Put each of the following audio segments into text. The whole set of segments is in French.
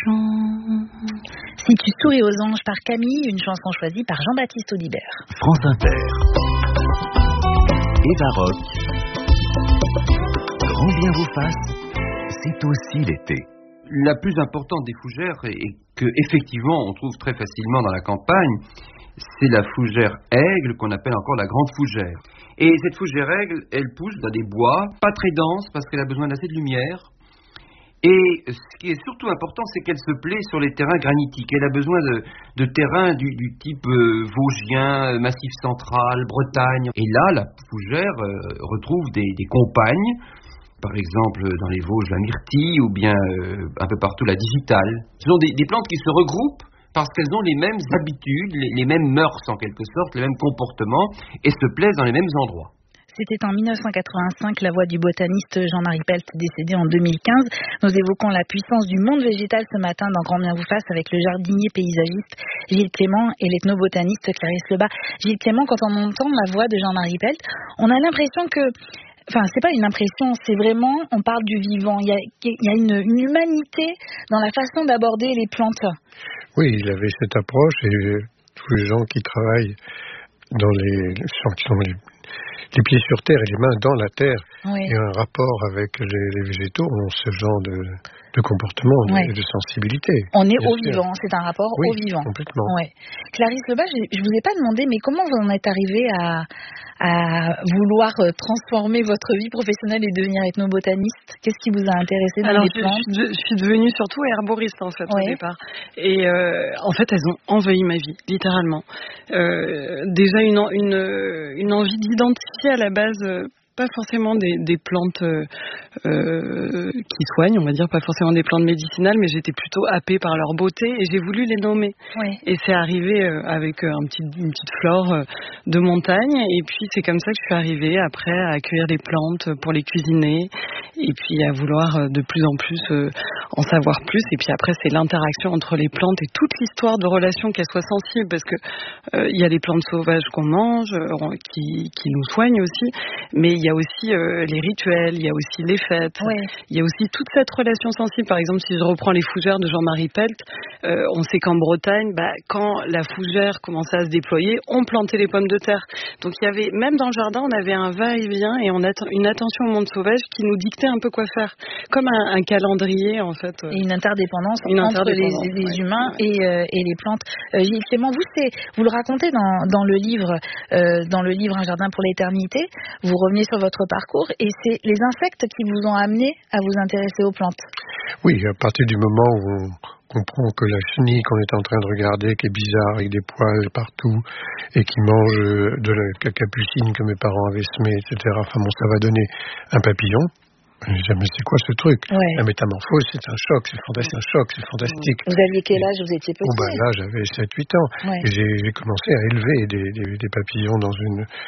chante. Si tu souris aux anges par Camille, une chanson choisie par Jean-Baptiste Audibert. France Inter. Eva Rock. Grand bien vous fasse, c'est aussi l'été. La plus importante des fougères, et que effectivement on trouve très facilement dans la campagne, c'est la fougère aigle, qu'on appelle encore la grande fougère. Et cette fougère aigle, elle pousse dans des bois pas très denses parce qu'elle a besoin d'assez de lumière. Et ce qui est surtout important, c'est qu'elle se plaît sur les terrains granitiques. Elle a besoin de terrains du type vosgien, Massif central, Bretagne. Et là, la fougère retrouve des compagnes, par exemple dans les Vosges, la myrtille, ou bien un peu partout la digitale. Ce sont des plantes qui se regroupent parce qu'elles ont les mêmes habitudes, les mêmes mœurs en quelque sorte, les mêmes comportements, et se plaisent dans les mêmes endroits. C'était en 1985 la voix du botaniste Jean-Marie Pelt, décédé en 2015. Nous évoquons la puissance du monde végétal ce matin dans Grand bien vous fasse avec le jardinier paysagiste Gilles Clément et l'ethnobotaniste Clarisse Lebas. Gilles Clément, quand on entend la voix de Jean-Marie Pelt, on a l'impression que... Enfin, c'est pas une impression, c'est vraiment, on parle du vivant. Il y a une humanité dans la façon d'aborder les plantes. Oui, il avait cette approche et tous les gens qui travaillent dans qui sont les pieds sur terre et les mains dans la terre, oui, et un rapport avec les végétaux ont ce genre de comportement, oui, et de sensibilité. On est au vivant, c'est un rapport, oui, au vivant. Complètement. Ouais. Clarisse Lebas, je vous ai pas demandé, mais comment vous en êtes arrivée à vouloir transformer votre vie professionnelle et devenir ethnobotaniste? Qu'est-ce qui vous a intéressé dans les plantes? Je suis devenue surtout herboriste en fait, au départ. Et en fait, elles ont envahi ma vie, littéralement. Déjà une envie d'identifier à la base pas forcément des plantes qui soignent, on va dire, pas forcément des plantes médicinales, mais j'étais plutôt happée par leur beauté et j'ai voulu les nommer. Oui. Et c'est arrivé avec une petite flore de montagne, et puis c'est comme ça que je suis arrivée après à accueillir des plantes pour les cuisiner, et puis à vouloir de plus en plus en savoir plus. Et puis après, c'est l'interaction entre les plantes et toute l'histoire de relation, qu'elles soient sensibles, parce que il y a des plantes sauvages qu'on mange, qui nous soignent aussi, mais il y a aussi les rituels, il y a aussi les fêtes, il y a aussi toute cette relation sensible. Par exemple, si je reprends les fougères de Jean-Marie Pelt, on sait qu'en Bretagne, quand la fougère commençait à se déployer, on plantait les pommes de terre. Donc il y avait, même dans le jardin, on avait un va-et-vient et une attention au monde sauvage qui nous dictait un peu quoi faire, comme un calendrier en fait. Et une interdépendance entre les humains et les plantes. Gilles Clément, vous le racontez dans le livre Un jardin pour l'éternité. Vous revenez sur votre parcours et c'est les insectes qui vous ont amené à vous intéresser aux plantes. Oui, à partir du moment où on comprend que la chenille qu'on est en train de regarder, qui est bizarre, avec des poils partout, et qui mange de la capucine que mes parents avaient semée, etc., enfin bon, ça va donner un papillon. Jamais c'est quoi ce truc? La métamorphose, c'est un choc, c'est fantastique. Vous aviez quel âge? Vous étiez petit? Là, j'avais 7-8 ans. Et j'ai commencé à élever des papillons dans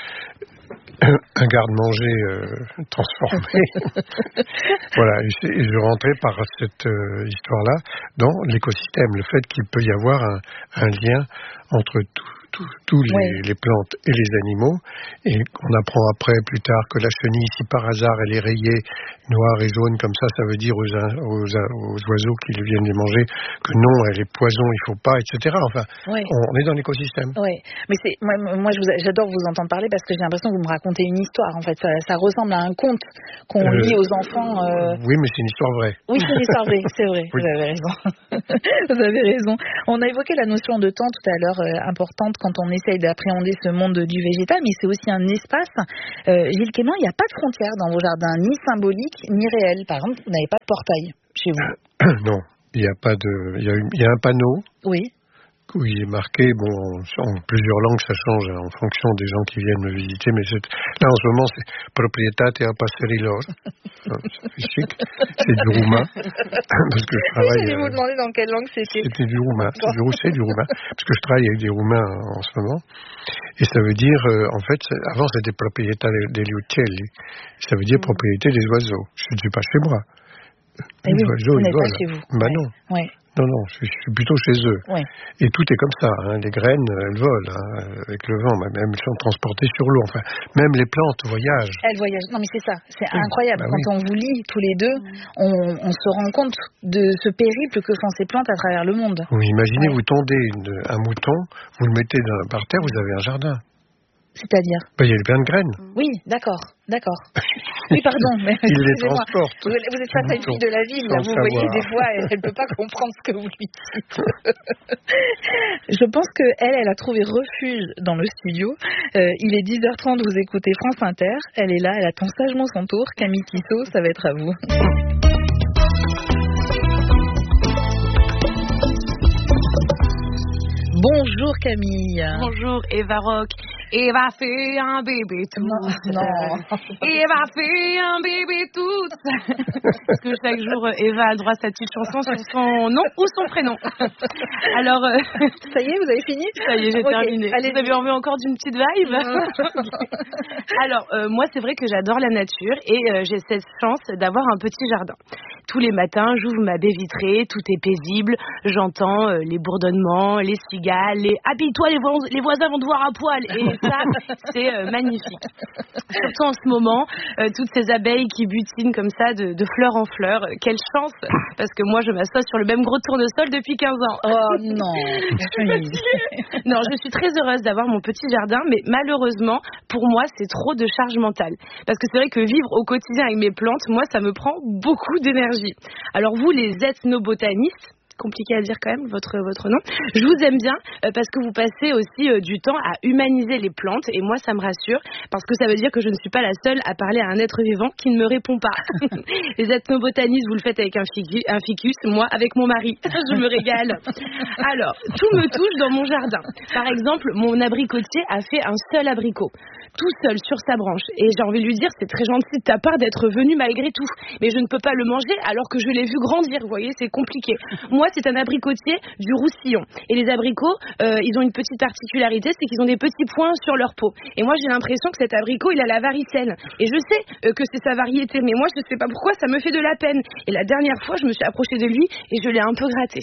un garde-manger transformé. Voilà, et je rentrais par cette histoire-là dans l'écosystème, le fait qu'il peut y avoir un lien entre tous les plantes et les animaux, et on apprend après, plus tard, que la chenille, si par hasard elle est rayée noire et jaune comme ça veut dire aux oiseaux qui viennent les manger que non, elle est poison, il faut pas, etc. Enfin, on est dans l'écosystème. Oui, mais moi j'adore vous entendre parler parce que j'ai l'impression que vous me racontez une histoire. En fait, ça ressemble à un conte qu'on lit aux enfants. Oui, mais c'est une histoire vraie. Oui, c'est une histoire vraie, c'est vrai. Oui. Vous avez raison. Vous avez raison. On a évoqué la notion de temps tout à l'heure, importante quand on essaye d'appréhender ce monde du végétal, mais c'est aussi un espace. Gilles Clément, il n'y a pas de frontières dans vos jardins, ni symboliques, ni réelles. Par exemple, vous n'avez pas de portail chez vous. Non, il y a pas de. Il y a un panneau. Oui. Où il est marqué, en plusieurs langues, ça change en fonction des gens qui viennent me visiter, mais là en ce moment c'est Proprietate a Passerilor. C'est chic, c'est du roumain, parce que je travaille. J'allais vous demander dans quelle langue c'était. C'était du roumain, c'est du roumain, parce que je travaille avec des roumains en ce moment, et ça veut dire, en fait, avant c'était Proprietà degli uccelli, ça veut dire propriété des oiseaux. Je ne suis pas chez moi. Les oiseaux, ils volent. Pas chez vous. Non. Non, je suis plutôt chez eux. Ouais. Et tout est comme ça. Hein. Les graines, elles volent avec le vent. Même elles sont transportées sur l'eau. Enfin, même les plantes voyagent. Elles voyagent. Non, mais c'est ça. C'est incroyable. Quand on vous lit tous les deux, on se rend compte de ce périple que font ces plantes à travers le monde. Oui, imaginez, vous tondez un mouton, vous le mettez par terre, vous avez un jardin. C'est-à-dire ? Il y a plein de graines. Oui, d'accord. Oui, pardon. Mais il les transporte. Vous êtes face à une fille de la ville, là, vous voyez, des fois, elle ne peut pas comprendre ce que vous lui dites. Je pense qu'elle a trouvé refuge dans le studio. Il est 10h30, vous écoutez France Inter. Elle est là, elle attend sagement son tour. Camille Tissot, ça va être à vous. Bonjour Camille. Bonjour Eva Rock. Eva fait un bébé tout. Non. Eva fait un bébé tout. Parce que chaque jour, Eva a droit à sa petite chanson sur son nom ou son prénom. Alors, ça y est, vous avez fini ? Ça y est, j'ai terminé. Allez, vous avez envie encore d'une petite vibe ? Alors, moi, c'est vrai que j'adore la nature et j'ai cette chance d'avoir un petit jardin. Tous les matins, j'ouvre ma baie vitrée, tout est paisible, j'entends les bourdonnements, les cigales, les « habille-toi, les voisins vont te voir à poil » et ça, c'est magnifique. Surtout en ce moment, toutes ces abeilles qui butinent comme ça de fleur en fleur, quelle chance, parce que moi je m'assois sur le même gros tournesol depuis 15 ans. Oh non. Non, je suis très heureuse d'avoir mon petit jardin, mais malheureusement, pour moi, c'est trop de charge mentale. Parce que c'est vrai que vivre au quotidien avec mes plantes, moi, ça me prend beaucoup d'énergie. Alors vous, les ethnobotanistes, compliqué à dire quand même votre nom. Je vous aime bien parce que vous passez aussi du temps à humaniser les plantes et moi ça me rassure parce que ça veut dire que je ne suis pas la seule à parler à un être vivant qui ne me répond pas. Les ethnobotanistes, vous le faites avec un ficus, moi avec mon mari. Je me régale. Alors, tout me touche dans mon jardin. Par exemple, mon abricotier a fait un seul abricot, tout seul sur sa branche. Et j'ai envie de lui dire, c'est très gentil de ta part d'être venu malgré tout. Mais je ne peux pas le manger alors que je l'ai vu grandir. Vous voyez, c'est compliqué. Moi, c'est un abricotier du Roussillon. Et les abricots, ils ont une petite particularité, c'est qu'ils ont des petits points sur leur peau. Et moi, j'ai l'impression que cet abricot, il a la varicelle. Et je sais que c'est sa variété, mais moi, je ne sais pas pourquoi, ça me fait de la peine. Et la dernière fois, je me suis approchée de lui et je l'ai un peu gratté.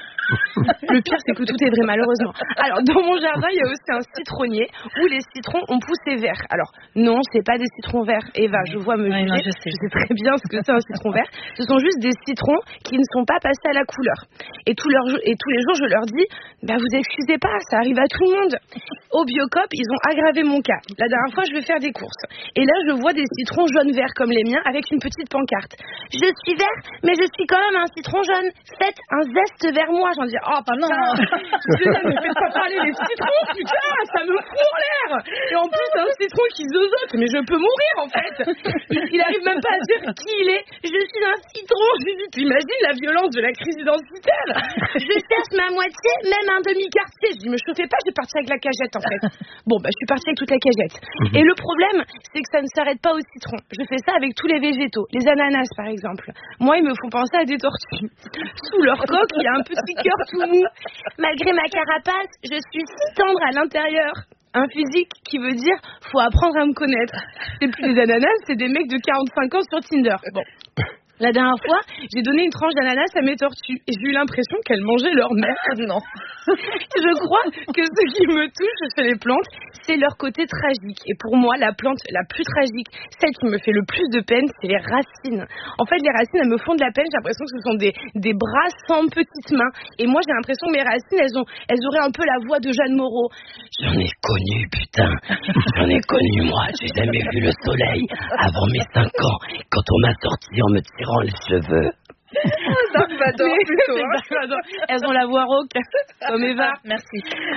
Le pire, c'est que tout est vrai, malheureusement. Alors, dans mon jardin, il y a aussi un citronnier où les citrons ont poussé verts. Alors, non, c'est pas des citrons verts. Eva, je vois me juger. Non, je sais très bien ce que c'est un citron vert. Ce sont juste des citrons qui ne sont pas passés à la couleur. Et tous les jours, je leur dis, vous excusez pas, ça arrive à tout le monde. Au Biocop, ils ont aggravé mon cas. La dernière fois, je vais faire des courses. Et là, je vois des citrons jaunes-verts comme les miens avec une petite pancarte. Je suis vert, mais je suis quand même un citron jaune. Faites un zeste vers moi. J'en dis, oh, pas non. Putain, ne faites pas parler les citrons, putain, ça me fout en l'air. Et en plus, un citron qui zozote, mais je peux mourir en fait. Il arrive même pas à dire qui il est. Je suis un citron. Je dis, t'imagines la violence de la crise identitaire. Je cherche ma moitié, même un demi-quartier. Je dis, me chauffez pas, je vais partir avec la cagette en fait. Bon, je suis partie avec toute la cagette. Et le problème, c'est que ça ne s'arrête pas au citron. Je fais ça avec tous les végétaux. Les ananas, par exemple. Moi, ils me font penser à des tortues. Sous leur coque, il y a un petit cœur tout mou. Malgré ma carapace, je suis si tendre à l'intérieur. Un physique qui veut dire, faut apprendre à me connaître. C'est plus des ananas, c'est des mecs de 45 ans sur Tinder. Bon. La dernière fois, j'ai donné une tranche d'ananas à mes tortues et j'ai eu l'impression qu'elles mangeaient leur mère. Non. Je crois que ce qui me touche chez les plantes, c'est leur côté tragique. Et pour moi, la plante la plus tragique, celle qui me fait le plus de peine, c'est les racines. En fait, les racines, elles me font de la peine. J'ai l'impression que ce sont des bras sans petites mains. Et moi, j'ai l'impression que mes racines, elles auraient un peu la voix de Jeanne Moreau. J'en ai connu, putain. J'en ai connu, moi. J'ai jamais vu le soleil avant mes 5 ans. Quand on m'a sorti en me tirant les cheveux. Dark Vador plutôt. Elles ont la voix rauque, comme Eva. Merci.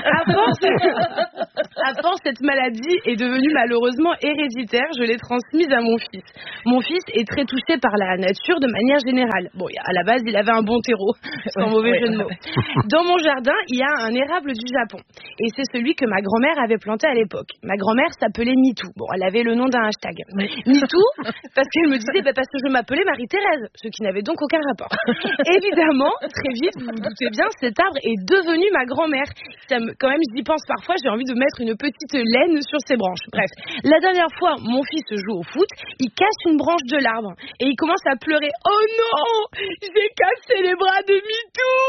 À force, cette maladie est devenue malheureusement héréditaire. Je l'ai transmise à mon fils. Mon fils est très touché par la nature de manière générale. Bon, à la base, il avait un bon terreau, sans mauvais jeu de mots. Dans mon jardin, il y a un érable du Japon. Et c'est celui que ma grand-mère avait planté à l'époque. Ma grand-mère s'appelait MeToo. Bon, elle avait le nom d'un hashtag. MeToo, parce qu'elle me disait, parce que je m'appelais Marie-Thérèse, ce qui n'avait donc aucun rapport. Évidemment, très vite, vous vous doutez bien, cet arbre est devenu ma grand-mère. Quand même, j'y pense parfois, j'ai envie de mettre une petite laine sur ses branches. Bref, la dernière fois, mon fils joue au foot, il casse une branche de l'arbre et il commence à pleurer. Oh non, j'ai cassé les bras de MeToo.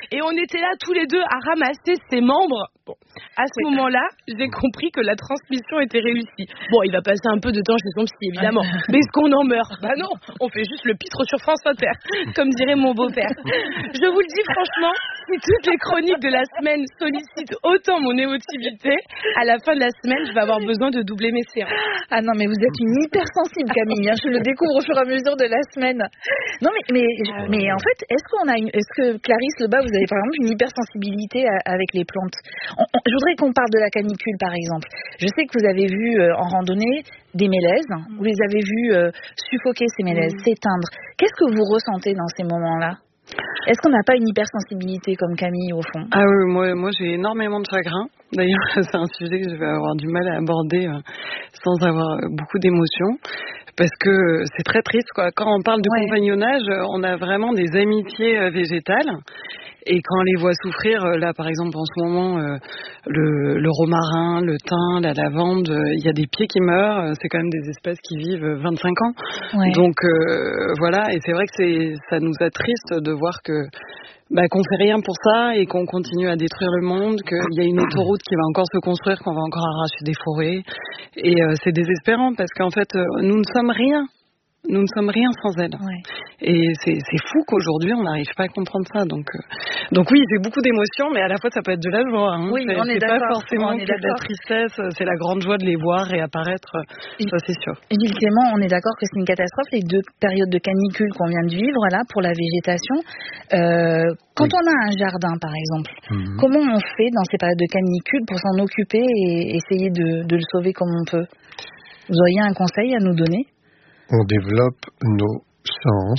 Et on était là tous les deux à ramasser ses membres. Bon, à ce moment-là, j'ai compris que la transmission était réussie. Bon, il va passer un peu de temps chez son psy, évidemment. Mais est-ce qu'on en meurt? Bah non, on fait juste le pitre sur France Inter, comme dirait mon beau-père. Je vous le dis franchement, si toutes les chroniques de la semaine sollicitent autant mon émotivité, à la fin de la semaine, je vais avoir besoin de doubler mes séances. Ah non, mais vous êtes une hypersensible, Camille. Je le découvre au fur et à mesure de la semaine. Non, mais en fait, est-ce que Clarisse Lebas, vous avez par exemple une hypersensibilité avec les plantes? Je voudrais qu'on parle de la canicule, par exemple. Je sais que vous avez vu en randonnée des mélèzes. Vous les avez vus suffoquer ces mélèzes, s'éteindre. Qu'est-ce que vous ressentez dans ces moments-là? Est-ce qu'on n'a pas une hypersensibilité comme Camille, au fond? Ah oui, moi j'ai énormément de chagrin. D'ailleurs, c'est un sujet que je vais avoir du mal à aborder sans avoir beaucoup d'émotions. Parce que c'est très triste, quoi. Quand on parle de compagnonnage, on a vraiment des amitiés végétales. Et quand on les voit souffrir, là par exemple en ce moment, le romarin, le thym, la lavande, il y a des pieds qui meurent, c'est quand même des espèces qui vivent 25 ans. Ouais. Donc voilà, et c'est vrai que ça nous attriste de voir qu'on fait rien pour ça et qu'on continue à détruire le monde, qu'il y a une autoroute qui va encore se construire, qu'on va encore arracher des forêts. Et c'est désespérant parce qu'en fait, nous ne sommes rien. Nous ne sommes rien sans elle. Ouais. Et c'est fou qu'aujourd'hui, on n'arrive pas à comprendre ça. Donc oui, c'est beaucoup d'émotions, mais à la fois, ça peut être de la joie. Hein. Oui, on est d'accord. C'est pas forcément que de la tristesse, c'est la grande joie de les voir réapparaître, ça c'est sûr. Gilles Clément, on est d'accord que c'est une catastrophe, les 2 périodes de canicule qu'on vient de vivre, là, pour la végétation. Quand on a un jardin, par exemple, comment on fait dans ces périodes de canicule pour s'en occuper et essayer de le sauver comme on peut? Vous auriez un conseil à nous donner? On développe nos sens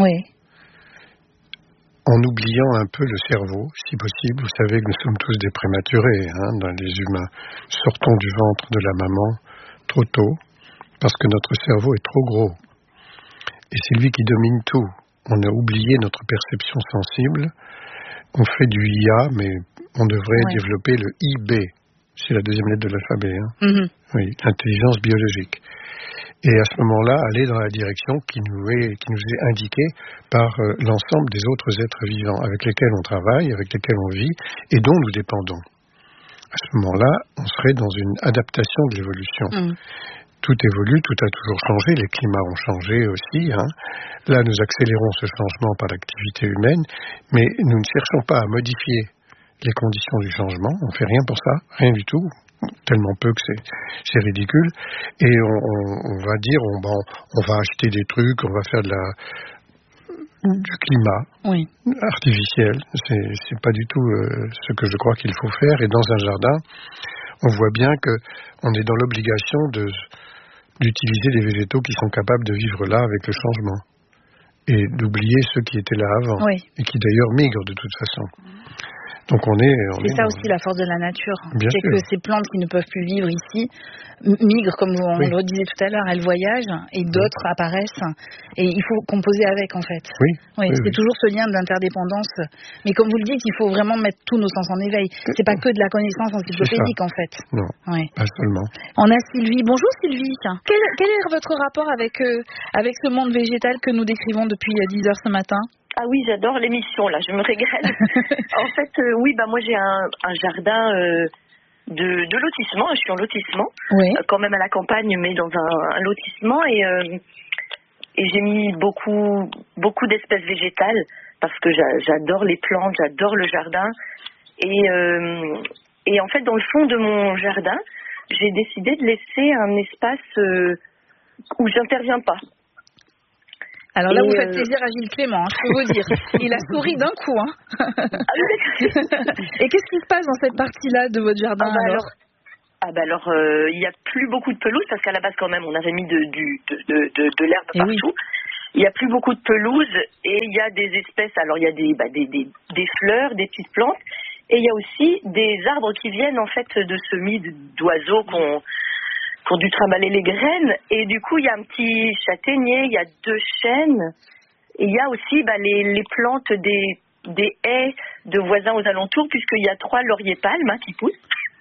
en oubliant un peu le cerveau, si possible. Vous savez que nous sommes tous des prématurés, dans les humains. Sortons du ventre de la maman trop tôt, parce que notre cerveau est trop gros. Et c'est lui qui domine tout. On a oublié notre perception sensible. On fait du IA, mais on devrait développer le IB. C'est la 2e lettre de l'alphabet. Oui, intelligence biologique. Et à ce moment-là, aller dans la direction qui nous est indiquée par l'ensemble des autres êtres vivants avec lesquels on travaille, avec lesquels on vit et dont nous dépendons. À ce moment-là, on serait dans une adaptation de l'évolution. Tout évolue, tout a toujours changé, les climats ont changé aussi. Là, nous accélérons ce changement par l'activité humaine, mais nous ne cherchons pas à modifier les conditions du changement, on ne fait rien pour ça, rien du tout. Tellement peu que c'est ridicule. Et on va dire, on va acheter des trucs, on va faire du climat artificiel. C'est pas du tout ce que je crois qu'il faut faire. Et dans un jardin, on voit bien qu'on est dans l'obligation d'utiliser des végétaux qui sont capables de vivre là avec le changement. Et d'oublier ceux qui étaient là avant. Et qui d'ailleurs migrent de toute façon. Donc c'est ça aussi la force de la nature. C'est que ces plantes qui ne peuvent plus vivre ici migrent, comme on le disait tout à l'heure, elles voyagent et d'autres apparaissent. Et il faut composer avec, en fait. C'est toujours ce lien d'interdépendance. Mais comme vous le dites, il faut vraiment mettre tous nos sens en éveil. C'est pas que de la connaissance encyclopédique, en fait. Non, pas seulement. On a Sylvie. Bonjour Sylvie. Quel est votre rapport avec ce monde végétal que nous décrivons depuis 10 heures ce matin? Ah oui, j'adore l'émission, là, je me régale. En fait, moi j'ai un jardin de lotissement, je suis en lotissement, quand même à la campagne, mais dans un lotissement, et j'ai mis beaucoup d'espèces végétales, parce que j'adore les plantes, j'adore le jardin, et en fait, dans le fond de mon jardin, j'ai décidé de laisser un espace où j'interviens pas. Alors là, vous faites plaisir à Gilles Clément, je peux vous dire. Il a souri d'un coup. Et qu'est-ce qui se passe dans cette partie-là de votre jardin alors, il n'y a plus beaucoup de pelouse, parce qu'à la base, quand même, on avait mis de l'herbe partout. Il n'y a plus beaucoup de pelouse, et il y a des espèces, alors il y a des fleurs, des petites plantes, et il y a aussi des arbres qui viennent, en fait, de semis d'oiseaux qui ont dû trimballer les graines, et du coup il y a un petit châtaignier, il y a 2 chênes, et il y a aussi les plantes des haies de voisins aux alentours, puisqu'il y a 3 lauriers palmes qui poussent,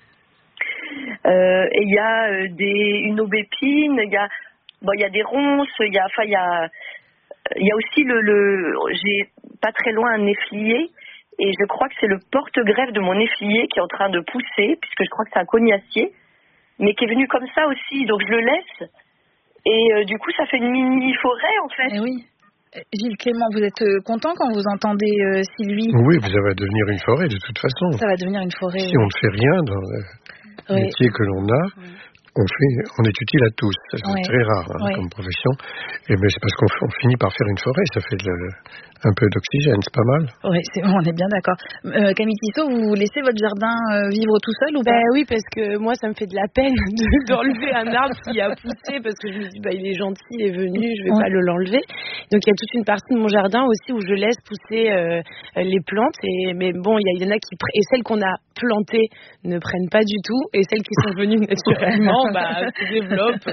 et il y a une aubépine, il y a des ronces, il y a aussi j'ai pas très loin un néflier et je crois que c'est le porte-greffe de mon effilier qui est en train de pousser, puisque je crois que c'est un cognacier, mais qui est venu comme ça aussi, donc je le laisse, et du coup ça fait une mini-forêt en fait. Eh oui. Gilles Clément, vous êtes content quand vous entendez Sylvie? Oui, ça va devenir une forêt de toute façon. Ça va devenir une forêt. Si on ne fait rien dans le métier que l'on a, on est utile à tous. C'est très rare comme profession. Et mais c'est parce qu'on finit par faire une forêt, ça fait un peu d'oxygène, c'est pas mal. Oui, on est bien d'accord. Camille Tissot, vous laissez votre jardin vivre tout seul ou pas? Oui, parce que moi, ça me fait de la peine d'enlever un arbre qui a poussé, parce que je me dis, il est gentil, il est venu, je vais pas l'enlever. Donc, il y a toute une partie de mon jardin aussi où je laisse pousser les plantes. Mais bon, il y en a et celles qu'on a plantées ne prennent pas du tout, et celles qui sont venues naturellement, se développent.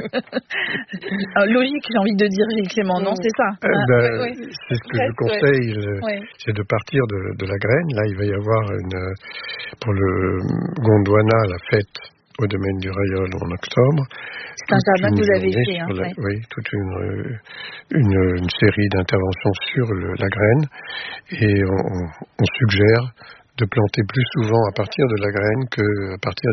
Logique, j'ai envie de dire, Gilles Clément, non, c'est ça? C'est ce que je conseille, c'est de partir de la graine. Là, il va y avoir pour le Gondwana, la fête au domaine du Rayol en octobre. C'est un jardin que vous avez fait. Oui, toute une série d'interventions sur la graine. Et on suggère de planter plus souvent à partir de la graine qu'à partir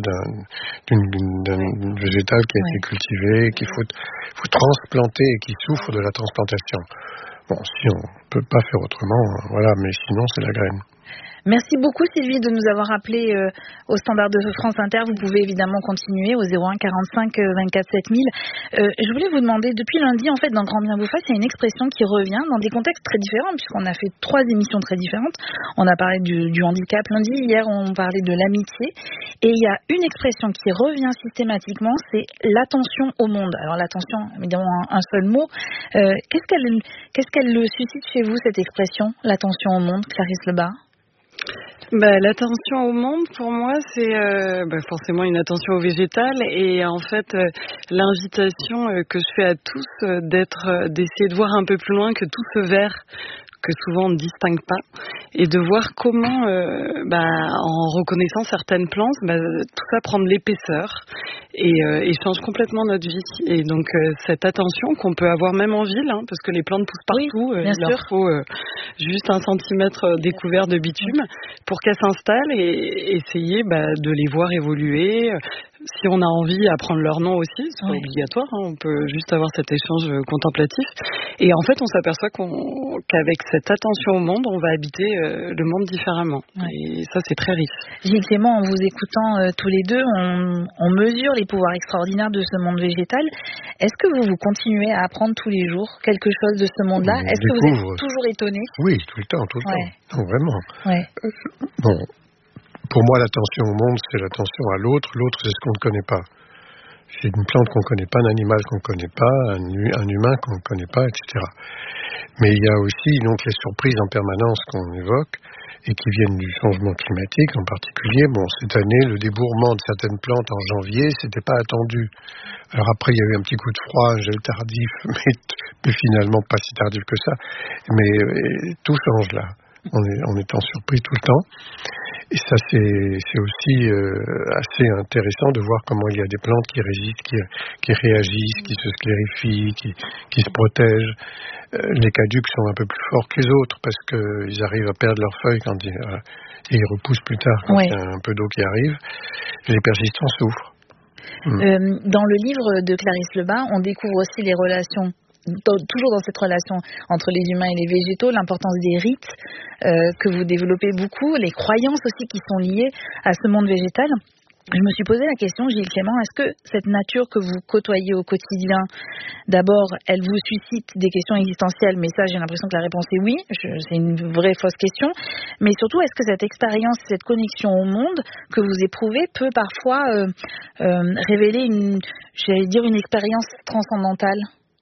d'un végétal qui a été cultivé, qu'il faut transplanter et qui souffre de la transplantation. Bon, si on ne peut pas faire autrement, mais sinon c'est la graine. Merci beaucoup Sylvie de nous avoir appelé au standard de France Inter. Vous pouvez évidemment continuer au 01 45 24 7000. Je voulais vous demander, depuis lundi en fait dans Grand Bien vous fasse, il y a une expression qui revient dans des contextes très différents puisqu'on a fait 3 émissions très différentes. On a parlé du handicap lundi, hier on parlait de l'amitié et il y a une expression qui revient systématiquement, c'est l'attention au monde. Alors l'attention, évidemment un seul mot. Qu'est-ce qu'elle suscite chez vous cette expression, l'attention au monde, Clarisse Lebas? L'attention au monde, pour moi, c'est forcément une attention au végétal et en fait, l'invitation que je fais à tous d'essayer de voir un peu plus loin que tout ce vert que souvent on ne distingue pas, et de voir comment, en reconnaissant certaines plantes, tout ça prend de l'épaisseur et change complètement notre vie. Et donc cette attention qu'on peut avoir même en ville, parce que les plantes poussent partout, il leur faut juste 1 centimètre découvert de bitume pour qu'elles s'installent et essayer de les voir évoluer. Si on a envie, apprendre leur nom aussi, c'est pas obligatoire, on peut juste avoir cet échange contemplatif. Et en fait, on s'aperçoit qu'avec cette attention au monde, on va habiter le monde différemment. Et ça, c'est très riche. Gilles Clément, en vous écoutant tous les deux, on mesure les pouvoirs extraordinaires de ce monde végétal. Est-ce que vous continuez à apprendre tous les jours quelque chose de ce monde-là? Est-ce que vous êtes toujours étonné? Oui, tout le temps. Non, vraiment. Pour moi, l'attention au monde, c'est l'attention à l'autre. L'autre, c'est ce qu'on ne connaît pas. C'est une plante qu'on ne connaît pas, un animal qu'on ne connaît pas, un humain qu'on ne connaît pas, etc. Mais il y a aussi donc les surprises en permanence qu'on évoque et qui viennent du changement climatique en particulier. Bon, cette année, le débourrement de certaines plantes en janvier, c'était pas attendu. Alors après, il y a eu un petit coup de froid, un gel tardif, mais finalement pas si tardif que ça. Mais tout change là. On est en surprise tout le temps. Et ça, c'est aussi assez intéressant de voir comment il y a des plantes qui résistent, qui réagissent, qui se sclérifient, qui se protègent. Les caducs sont un peu plus forts que les autres parce qu'ils arrivent à perdre leurs feuilles et ils repoussent plus tard quand il y a un peu d'eau qui arrive. Les persistants souffrent. Dans le livre de Clarisse Lebas, on découvre aussi les relations, toujours dans cette relation entre les humains et les végétaux, l'importance des rites que vous développez beaucoup, les croyances aussi qui sont liées à ce monde végétal. Je me suis posé la question, Gilles Clément, est-ce que cette nature que vous côtoyez au quotidien, d'abord, elle vous suscite des questions existentielles, mais ça, j'ai l'impression que la réponse est oui, c'est une vraie fausse question, mais surtout, est-ce que cette expérience, cette connexion au monde que vous éprouvez peut parfois révéler une expérience transcendantale?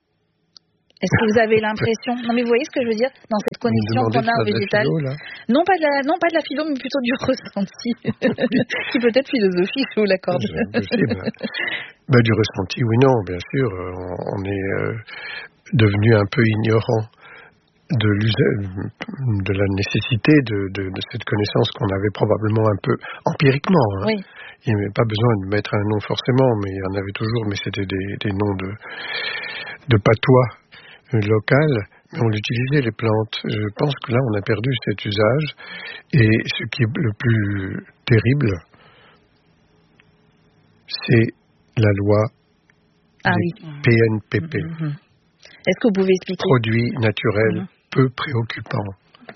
Est-ce que vous avez l'impression... Non, mais vous voyez ce que je veux dire dans cette connexion qu'on a au végétal? Non, pas de la philo, mais plutôt du ressenti. Qui peut être philosophique, je vous l'accorde. Du ressenti, oui, non, bien sûr. On est devenu un peu ignorant de la nécessité de cette connaissance qu'on avait probablement un peu empiriquement. Oui. Il n'y avait pas besoin de mettre un nom forcément, mais il y en avait toujours, mais c'était des noms de patois local, on l'utilisait, les plantes. Je pense que là, on a perdu cet usage. Et ce qui est le plus terrible, c'est la loi des PNPP. Est-ce que vous pouvez expliquer? Produits naturels peu préoccupants.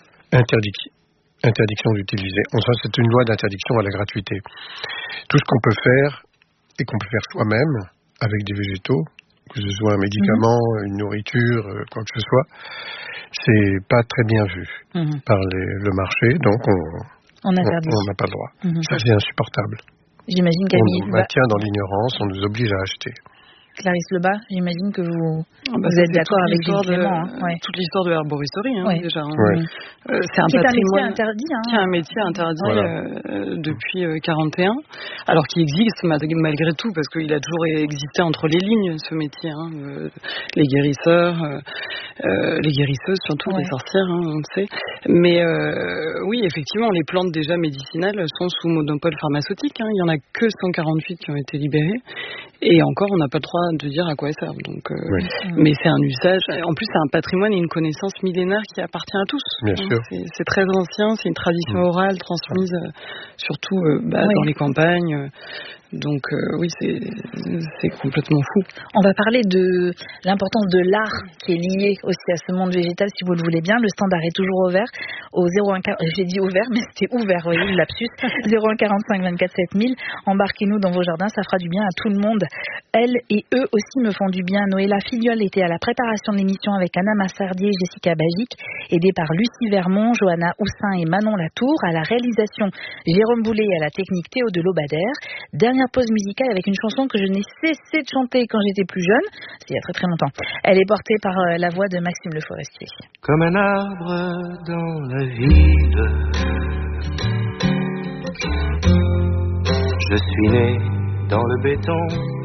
Interdiction d'utiliser. Enfin, c'est une loi d'interdiction à la gratuité. Tout ce qu'on peut faire, et qu'on peut faire soi-même, avec des végétaux, que ce soit un médicament, une nourriture, quoi que ce soit, c'est pas très bien vu par le marché, donc on n'a pas le droit. Ça, c'est insupportable. J'imagine on nous maintient dans l'ignorance, on nous oblige à acheter. Clarisse Lebas, j'imagine que vous êtes d'accord avec Gilles Clément. Toute l'histoire de l'herboristerie, déjà. C'est un patrimoine interdit. Qui est un métier interdit depuis 41, alors qu'il existe malgré tout, parce qu'il a toujours existé entre les lignes, ce métier. Les guérisseurs, les guérisseuses, surtout les sorcières, on le sait. Mais oui, effectivement, les plantes déjà médicinales sont sous monopole pharmaceutique. Il n'y en a que 148 qui ont été libérées. Et encore, on n'a pas le droit de dire à quoi elles servent. Donc, mais c'est un usage. En plus, c'est un patrimoine et une connaissance millénaire qui appartient à tous. Bien sûr. C'est très ancien. C'est une tradition orale transmise, surtout dans les campagnes. Donc oui, c'est complètement fou. On va parler de l'importance de l'art qui est lié aussi à ce monde végétal, si vous le voulez bien. Le standard est toujours ouvert au 01. J'ai dit ouvert, mais c'était ouvert, vous voyez, le lapsus. 01 45 24 7000. Embarquez-nous dans vos jardins, ça fera du bien à tout le monde. Elles et eux aussi me font du bien. Noëlla Filiol était à la préparation de l'émission avec Anna Massardier et Jessica Bagic, aidée par Lucie Vermont, Johanna Houssin et Manon Latour. À la réalisation, Jérôme Boulet, et à la technique Théo de Lobadère. Dernière pause musicale avec une chanson que je n'ai cessé de chanter quand j'étais plus jeune, c'est il y a très très longtemps. Elle est portée par la voix de Maxime Le Forestier. Comme un arbre dans la ville, je suis né dans le béton.